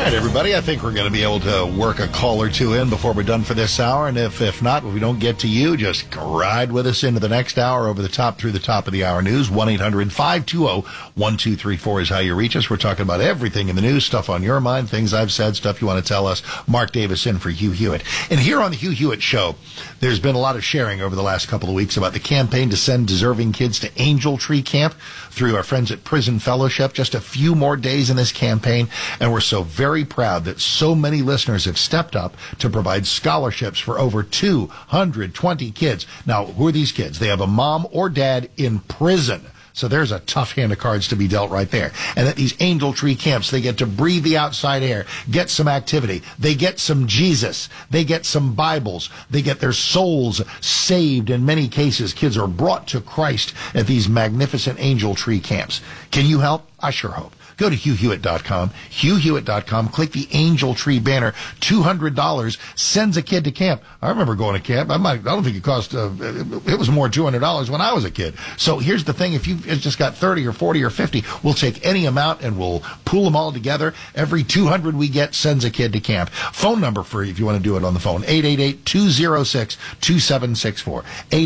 right, everybody, I think we're going to be able to work a call or two in before we're done for this hour. And if not, if we don't get to you, just ride with us into the next hour over the top through the top of the hour news. 1-800-520-1234 is how you reach us. We're talking about everything in the news, stuff on your mind, things I've said, stuff you want to tell us. Mark Davis in for Hugh Hewitt. And here on the Hugh Hewitt Show, there's been a lot of sharing over the last couple of weeks about the campaign to send deserving kids to Angel Tree Camp through our friends at Prison Fellowship. Just a few more days in this campaign, and we're so very proud that so many listeners have stepped up to provide scholarships for over 220 kids. Now, who are these kids? They have a mom or dad in prison. So there's a tough hand of cards to be dealt right there. And at these Angel Tree Camps, they get to breathe the outside air, get some activity. They get some Jesus. They get some Bibles. They get their souls saved. In many cases, kids are brought to Christ at these magnificent Angel Tree Camps. Can you help? I sure hope. Go to HughHewitt.com, HughHewitt.com, click the Angel Tree banner. $200 sends a kid to camp. I remember going to camp. I don't think it cost, it was more than $200 when I was a kid. So here's the thing. If you've just got 30 or 40 or 50, we'll take any amount and we'll pool them all together. Every 200 we get sends a kid to camp. Phone number for you if you want to do it on the phone, 888-206-2764.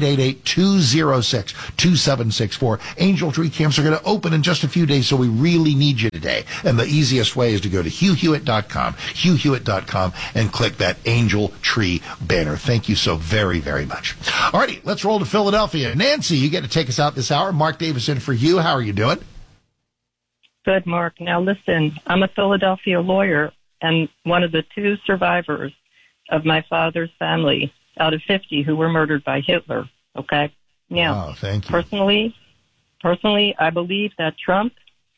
888-206-2764. Angel Tree Camps are going to open in just a few days, so we really need you today. And the easiest way is to go to HughHewitt.com, HughHewitt.com, and click that Angel Tree banner. Thank you so very, very much. All righty, let's roll to Philadelphia. Nancy, you get to take us out this hour. Mark Davis in for you. How are you doing? Good, Mark. Now listen, I'm a Philadelphia lawyer and one of the two survivors of my father's family out of 50 who were murdered by Hitler. Okay? Now, thank you. Personally, I believe that Trump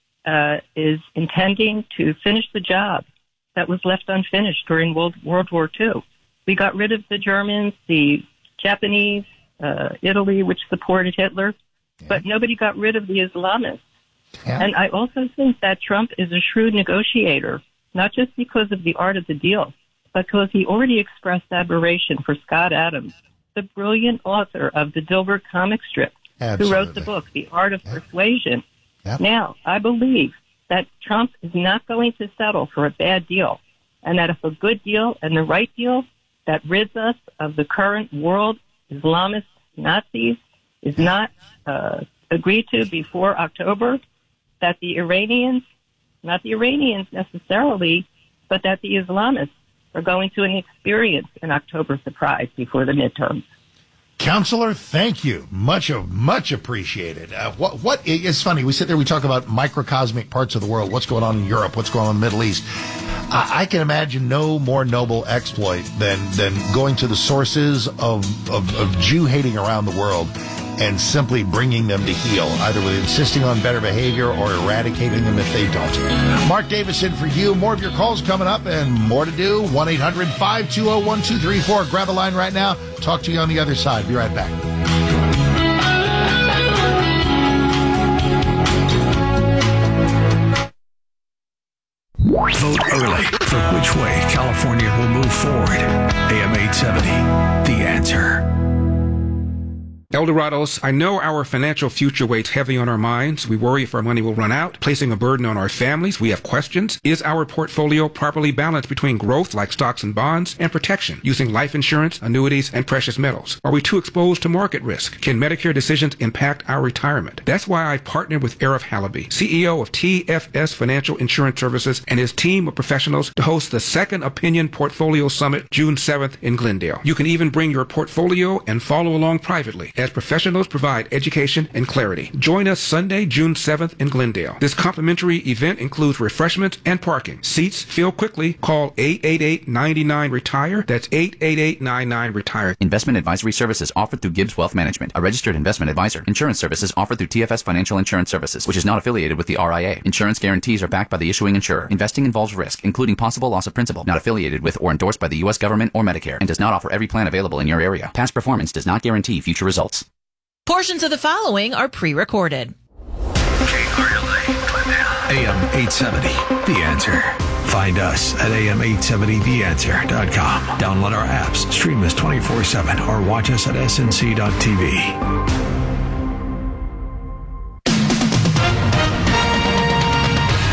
is intending to finish the job that was left unfinished during World War II. We got rid of the Germans, the Japanese, Italy, which supported Hitler, but nobody got rid of the Islamists. Yeah. And I also think that Trump is a shrewd negotiator, not just because of the art of the deal, but because he already expressed admiration for Scott Adams, the brilliant author of the Dilbert comic strip, who wrote the book, The Art of Persuasion. Yep. Now, I believe that Trump is not going to settle for a bad deal, and that if a good deal and the right deal that rids us of the current world Islamist Nazis is not agreed to before October, that the Iranians, not the Iranians necessarily, but that the Islamists are going to experience an October surprise before the midterms. Counselor, thank you. Much appreciated. It's funny. We sit there, we talk about microcosmic parts of the world. What's going on in Europe? What's going on in the Middle East? I can imagine no more noble exploit than going to the sources of Jew hating around the world and simply bringing them to heel, either with insisting on better behavior or eradicating them if they don't. Mark Davis in for you. More of your calls coming up and more to do. 1-800-520-1234. Grab a line right now. Talk to you on the other side. Be right back. Vote early for which way California will move forward. AM 870, The Answer. Eldorados, I know our financial future weighs heavy on our minds. We worry if our money will run out, placing a burden on our families. We have questions. Is our portfolio properly balanced between growth, like stocks and bonds, and protection, using life insurance, annuities, and precious metals? Are we too exposed to market risk? Can Medicare decisions impact our retirement? That's why I've partnered with Arif Halaby, CEO of TFS Financial Insurance Services, and his team of professionals to host the Second Opinion Portfolio Summit June 7th in Glendale. You can even bring your portfolio and follow along privately, as professionals provide education and clarity. Join us Sunday, June 7th in Glendale. This complimentary event includes refreshments and parking. Seats fill quickly. Call 888-99-RETIRE. That's 888-99-RETIRE. Investment advisory services offered through Gibbs Wealth Management, a registered investment advisor. Insurance services offered through TFS Financial Insurance Services, which is not affiliated with the RIA. Insurance guarantees are backed by the issuing insurer. Investing involves risk, including possible loss of principal. Not affiliated with or endorsed by the U.S. government or Medicare, and does not offer every plan available in your area. Past performance does not guarantee future results. Portions of the following are pre-recorded. AM 870, The Answer. Find us at am870theanswer.com. Download our apps, stream us 24/7, or watch us at snc.tv. With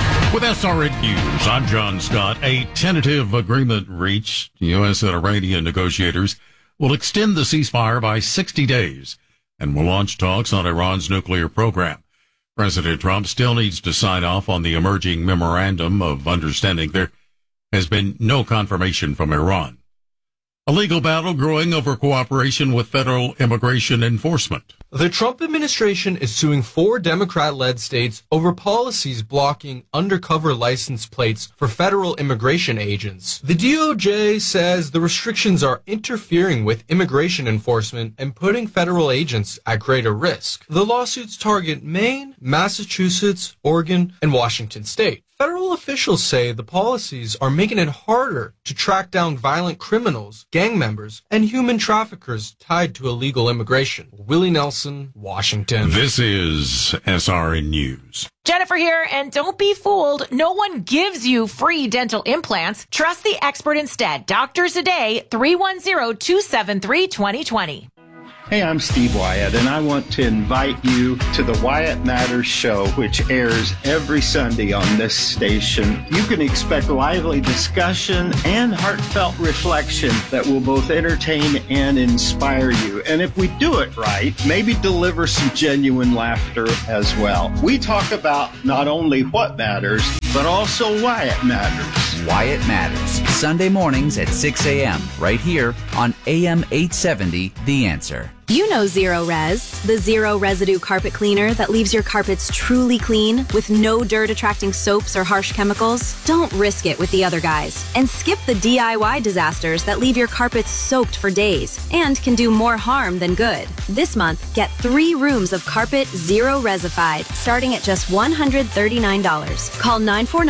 SRN News, I'm John Scott. A tentative agreement reached. U.S. and Iranian negotiators will extend the ceasefire by 60 days and will launch talks on Iran's nuclear program. President Trump still needs to sign off on the emerging memorandum of understanding. There has been no confirmation from Iran. A legal battle growing over cooperation with federal immigration enforcement. The Trump administration is suing 4 Democrat-led states over policies blocking undercover license plates for federal immigration agents. The DOJ says the restrictions are interfering with immigration enforcement and putting federal agents at greater risk. The lawsuits target Maine, Massachusetts, Oregon, and Washington state. Federal officials say the policies are making it harder to track down violent criminals, gang members, and human traffickers tied to illegal immigration. Willie Nelson, Washington. This is SRN News. Jennifer here, and don't be fooled. No one gives you free dental implants. Trust the expert instead. Doctors a Day, 310-273-2020. Hey, I'm Steve Wyatt, and I want to invite you to the Wyatt Matters Show, which airs every Sunday on this station. You can expect lively discussion and heartfelt reflection that will both entertain and inspire you. And if we do it right, maybe deliver some genuine laughter as well. We talk about not only what matters, but also why it matters. Wyatt Matters, Sunday mornings at 6 a.m. right here on AM 870, The Answer. You know Zero Res, the zero residue carpet cleaner that leaves your carpets truly clean with no dirt-attracting soaps or harsh chemicals. Don't risk it with the other guys and skip the DIY disasters that leave your carpets soaked for days and can do more harm than good. This month, get 3 rooms of carpet Zero Resified starting at just $139. Call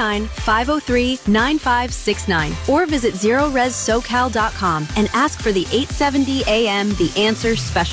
949-503-9569 or visit ZeroResSoCal.com and ask for the 870 AM The Answer Special.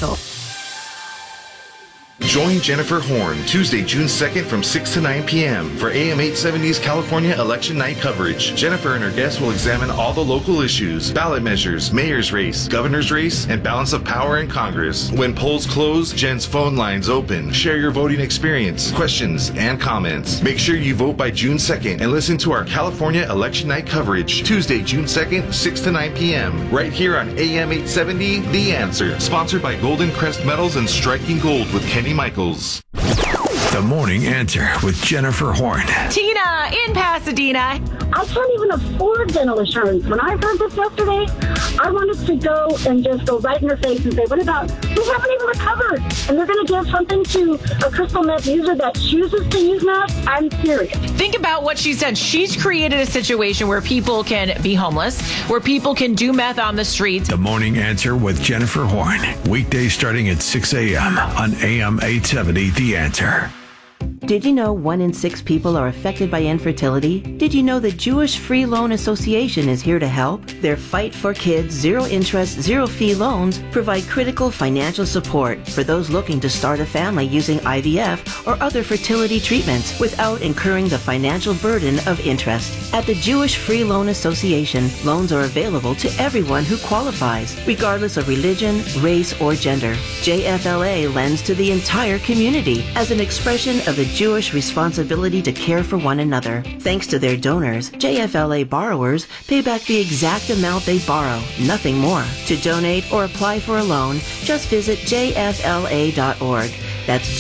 Join Jennifer Horn Tuesday, June 2nd from 6 to 9 p.m. for AM 870's California Election Night coverage. Jennifer and her guests will examine all the local issues, ballot measures, mayor's race, governor's race, and balance of power in Congress. When polls close, Jen's phone lines open. Share your voting experience, questions, and comments. Make sure you vote by June 2nd and listen to our California Election Night coverage Tuesday, June 2nd, 6 to 9 p.m. right here on AM 870 The Answer. Sponsored by Golden Crest Metals and Striking Gold with Kenny Michaels. The Morning Answer with Jennifer Horn. Tina in Pasadena. I can't even afford dental insurance. When I heard this yesterday, I wanted to go and just go right in her face and say, what about, we haven't even recovered, and they're going to give something to a crystal meth user that chooses to use meth? I'm serious. Think about what she said. She's created a situation where people can be homeless, where people can do meth on the streets. The Morning Answer with Jennifer Horn. Weekdays starting at 6 a.m. on AM 870 The Answer. Did you know 1 in 6 people are affected by infertility? Did you know the Jewish Free Loan Association is here to help? Their Fight for Kids zero-interest, zero-fee loans provide critical financial support for those looking to start a family using IVF or other fertility treatments without incurring the financial burden of interest. At the Jewish Free Loan Association, loans are available to everyone who qualifies, regardless of religion, race, or gender. JFLA lends to the entire community as an expression of the Jewish responsibility to care for one another. Thanks to their donors, JFLA borrowers pay back the exact amount they borrow, nothing more. To donate or apply for a loan, just visit jfla.org. That's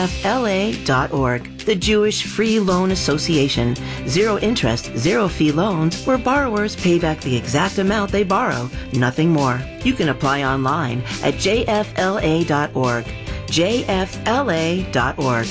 jfla.org. The Jewish Free Loan Association. Zero interest, zero fee loans where borrowers pay back the exact amount they borrow, nothing more. You can apply online at jfla.org. jfla.org.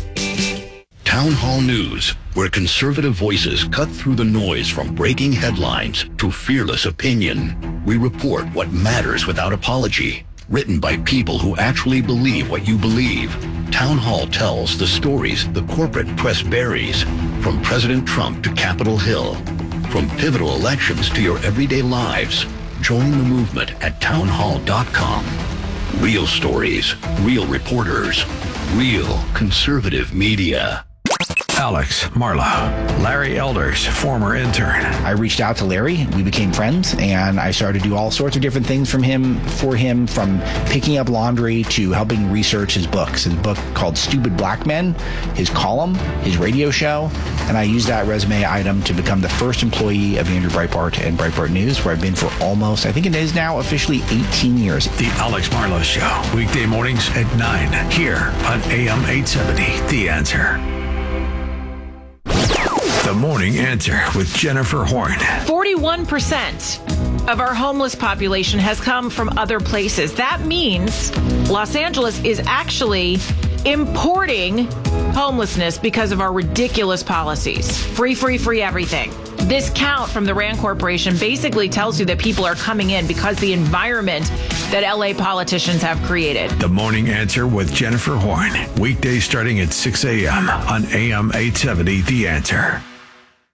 Town Hall News, where conservative voices cut through the noise from breaking headlines to fearless opinion. We report what matters without apology. Written by people who actually believe what you believe. Town Hall tells the stories the corporate press buries, from President Trump to Capitol Hill, from pivotal elections to your everyday lives. Join the movement at townhall.com. Real stories, real reporters, real conservative media. Alex Marlowe, Larry Elders, former intern. I reached out to Larry. We became friends, and I started to do all sorts of different things for him, from picking up laundry to helping research his books. His book called Stupid Black Men, his column, his radio show, and I used that resume item to become the first employee of Andrew Breitbart and Breitbart News, where I've been for almost, I think it is now officially 18 years. The Alex Marlowe Show, weekday mornings at 9, here on AM 870, The Answer. The Morning Answer with Jennifer Horn. 41% of our homeless population has come from other places. That means Los Angeles is actually importing homelessness because of our ridiculous policies. Free everything. This count from the RAND Corporation basically tells you that people are coming in because the environment that LA politicians have created. The Morning Answer with Jennifer Horn. Weekdays starting at 6 a.m. on AM 870, The Answer.